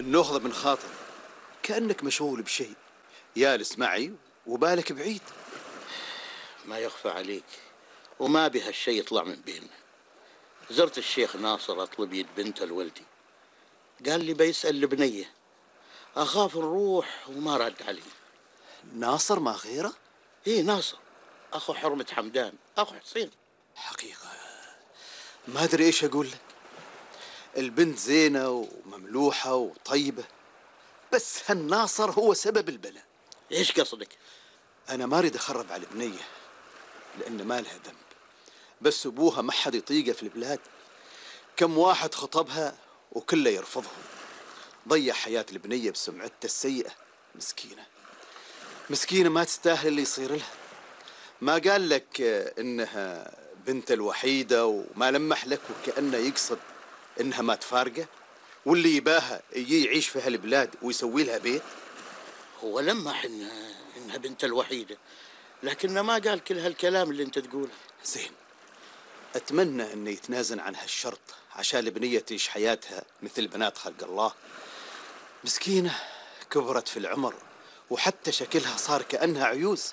النهضة بن خاطر، كأنك مشغول بشيء، جالس معي وبالك بعيد. ما يخفى عليك، وما بها الشيء يطلع من بيننا. زرت الشيخ ناصر أطلب يد بنته لولدي، قال لي بيسأل البنية، أخاف نروح وما رد علي. ناصر ما غيره؟ إيه ناصر، أخو حرمة حمدان، أخو حسين. حقيقة ما أدري إيش أقول لك. البنت زينة ومملوحة وطيبة، بس هالناصر هو سبب البلاء. إيش قصدك؟ أنا ما أريد أخرب على البنية لأن ما لها ذنب، بس أبوها ما حد يطيقه في البلاد. كم واحد خطبها وكله يرفضهم. ضيع حياة البنية بسمعته السيئة. مسكينة مسكينة، ما تستاهل اللي يصير لها. ما قال لك إنها بنت الوحيدة وما لمح لك وكأنه يقصد إنها ما تفارقه، واللي يباها يجي يعيش في هالبلاد ويسوي لها بيت؟ هو لمح إنها بنت الوحيدة، لكنه ما قال كل هالكلام اللي أنت تقوله. زين، أتمنى إنه يتنازل عن هالشرط عشان البنية تعيش حياتها مثل بنات خلق الله. مسكينة كبرت في العمر وحتى شكلها صار كأنها عيوز.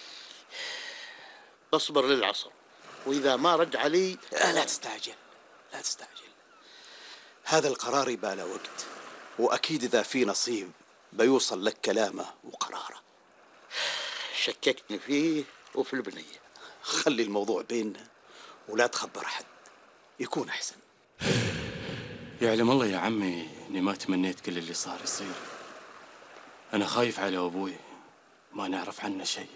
اصبر للعصر، وإذا ما رد علي لا تستعجل، لا تستعجل. هذا القرار يباله وقت، وأكيد إذا في نصيب بيوصل لك كلامه وقراره. شككتني فيه وفي البنية. خلي الموضوع بيننا ولا تخبر حد، يكون أحسن. يعلم الله يا عمي إني ما تمنيت كل اللي صار يصير. أنا خايف على أبوي، ما نعرف عنه شيء.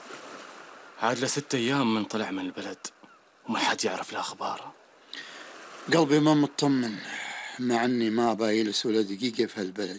عاد له 6 أيام من طلع من البلد وما حد يعرف له أخباره. قلبي ما مطمن، مع أني ما بايلس ولا دقيقة في هالبلد،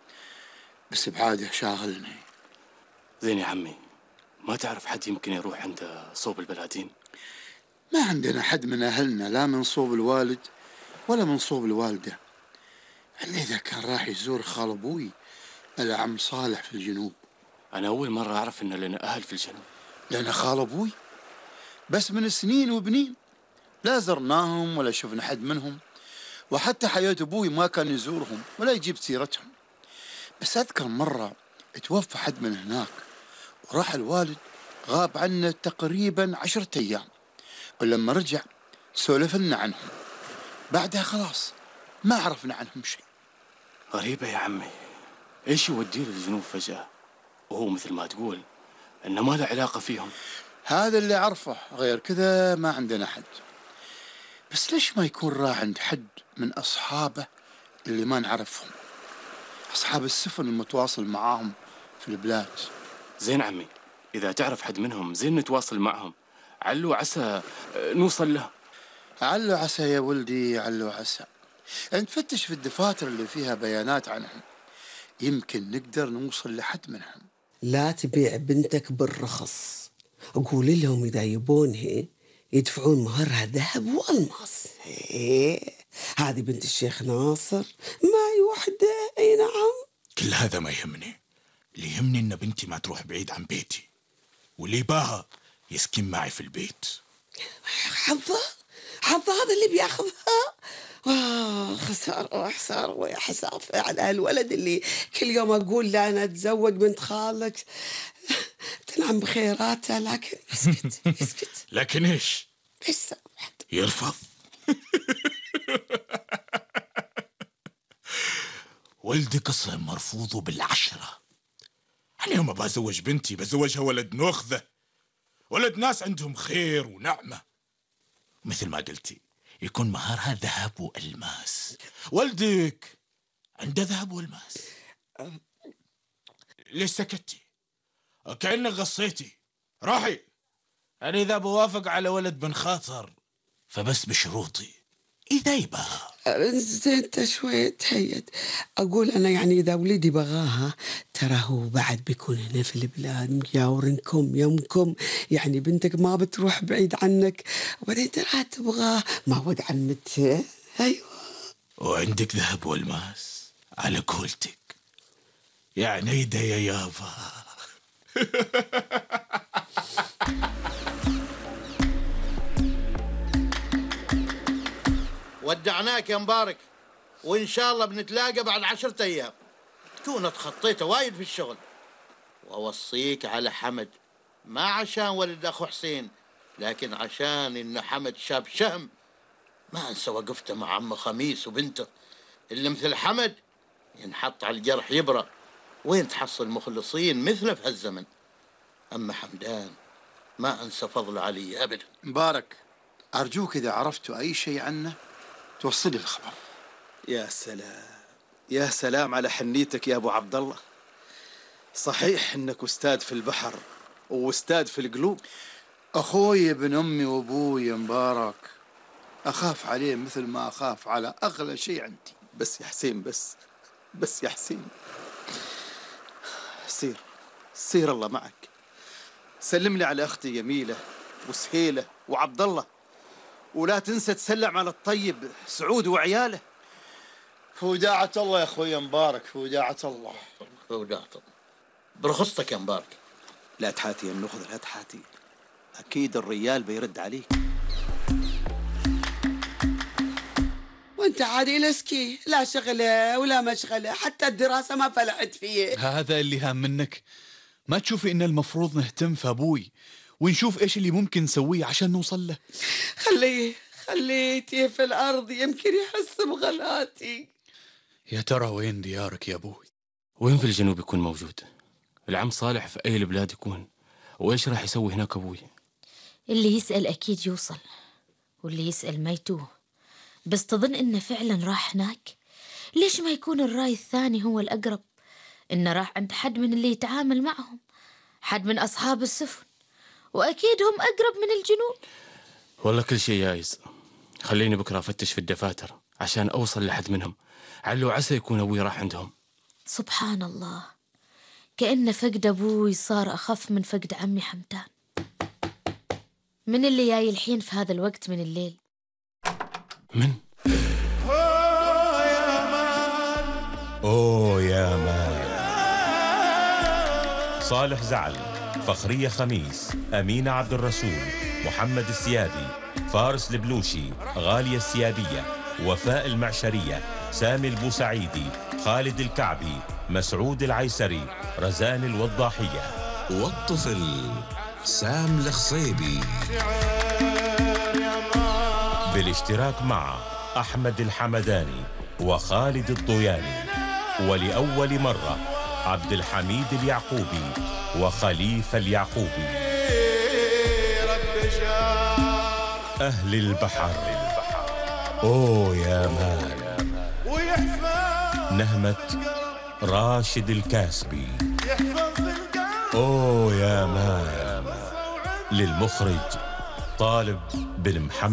بس بعاده شاغلني. زين يا عمي، ما تعرف حد يمكن يروح عند صوب البلادين؟ ما عندنا حد من أهلنا، لا من صوب الوالد ولا من صوب الوالدة، إلا إذا كان راح يزور خال أبوي العم صالح في الجنوب. أنا أول مرة أعرف إن لنا أهل في الجنوب. لأن خال أبوي بس من سنين وبنين لا زرناهم ولا شفنا حد منهم، وحتى حياة أبوي ما كان يزورهم ولا يجيب سيرتهم. بس أذكر مرة توفى حد من هناك وراح الوالد غاب عنا تقريبا 10 أيام، ولما رجع سولف لنا عنهم، بعدها خلاص ما عرفنا عنهم شيء. غريبة يا عمي، إيش يوديه للجنوب فجأة وهو مثل ما تقول إنه ما له علاقة فيهم؟ هذا اللي عرفه، غير كذا ما عندنا حد. بس ليش ما يكون راح عند حد من أصحابه اللي ما نعرفهم، أصحاب السفن المتواصل معاهم في البلاد؟ زين عمي، إذا تعرف حد منهم زين نتواصل معهم، علو عسى نوصل له. علو عسى يا ولدي، علو عسى. أنت فتش في الدفاتر اللي فيها بيانات عنهم، يمكن نقدر نوصل لحد منهم. لا تبيع بنتك بالرخص، أقول لهم إذا يبونها يدفعون مهرها ذهب والماس. هذه بنت الشيخ ناصر، معي وحدة. أي نعم. كل هذا ما يهمني، اللي يهمني إن بنتي ما تروح بعيد عن بيتي، واللي باها يسكن معي في البيت. حظه هذا اللي بياخذها. خسارة خسارة ويا حسافة على هالولد اللي كل يوم أقول لا أنا أتزوج بنت خالك، تنعم بخيراته، لكن يسكت يسكت. لكن إيش؟ إيش سامحت؟ يرفض. ولدي قسم مرفوضه ب10. أنا يوم بزوج بنتي بزوجها ولد نخذة، ولد ناس عندهم خير ونعمة، مثل ما قلتي يكون مهرها ذهب والماس. ولدك عنده ذهب والماس. ليش سكتي؟ كأنك غصيتي. راحي. أنا إذا بوافق على ولد بن خاطر فبس بشروطي، إذا يبغى. زين انت شوية تهيد. أقول أنا يعني إذا وليدي بغاها ترى هو بعد بيكون هنا في البلاد مجاورنكم يومكم، يعني بنتك ما بتروح بعيد عنك، وبعدين ترى تبغاه ما ود عمته. أيوة. وعندك ذهب والماس على قولتك، يعني يدا يا يابا. ودعناك يا مبارك. وإن شاء الله بنتلاقى بعد 10 أيام، تكون اتخطيت وايد في الشغل. وأوصيك على حمد، ما عشان ولد أخو حسين، لكن عشان إن حمد شاب شهم. ما أنسى وقفته مع عم خميس وبنته، اللي مثل حمد ينحط على الجرح يبرأ، وين تحصل مخلصين مثله في هالزمن. أما حمدان ما أنسى فضله علي أبدا. مبارك، أرجوك إذا عرفتوا أي شيء عنه توصلي الخبر. يا سلام يا سلام على حنيتك يا أبو عبد الله. صحيح إنك أستاذ في البحر وأستاذ في القلوب. أخوي ابن أمي وأبوي مبارك، أخاف عليه مثل ما أخاف على أغلى شيء عندي. بس يا حسين، بس يا حسين، سير الله معك. سلم لي على أختي جميلة وسهيلة وعبد الله، ولا تنسى تسلم على الطيب سعود وعياله. فوداعة الله يا أخوي مبارك، فوداعة الله. فوداعة الله. برخصتك يا مبارك. لا تحاتي يا النخذ، لا تحاتي، أكيد الريال بيرد عليك. وانت عادي لسكي، لا شغلة ولا مشغلة، حتى الدراسة ما فلحت فيه. هذا اللي هام منك؟ ما تشوفي إن المفروض نهتم في أبوي ونشوف إيش اللي ممكن نسويه عشان نوصل له؟ خليتيه في الأرض، يمكن يحس بغلاتي. يا ترى وين ديارك يا أبوي؟ وين في الجنوب يكون موجود؟ العم صالح في أي البلاد يكون؟ وإيش راح يسوي هناك أبوي؟ اللي يسأل أكيد يوصل، واللي يسأل ما يتوه. بس تظن إنه فعلا راح هناك؟ ليش ما يكون الرأي الثاني هو الأقرب؟ إنه راح عند حد من اللي يتعامل معهم، حد من أصحاب السفن، وأكيد هم أقرب من الجنوب. والله كل شيء جايز. خليني بكرة أفتش في الدفاتر عشان أوصل لحد منهم، علو عسى يكون أبوي راح عندهم. سبحان الله، كأن فقد أبوي صار أخف من فقد عمي حمدان. من اللي جاي الحين في هذا الوقت من الليل؟ من؟ أوه يا مان. صالح زعل، فخرية خميس، أمينة عبد الرسول، محمد السيادي، فارس البلوشي، غالية السيادية، وفاء المعشرية، سامي البوسعيدي، خالد الكعبي، مسعود العيسري، رزان الوضاحية، والطفل سام الخصيبي، بالاشتراك مع أحمد الحمداني وخالد الطوياني، ولأول مرة عبد الحميد اليعقوبي وخليفة اليعقوبي. أهل البحر، أوه يا مان. نهمة راشد الكاسبي، أوه يا مان. للمخرج طالب بن محمد.